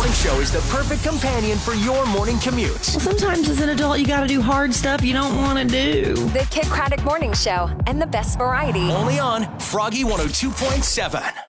Morning Show is the perfect companion for your morning commute. Well, sometimes as an adult, you got to do hard stuff you don't want to do. The Kid Craddock Morning Show and the best variety. Only on Froggy 102.7.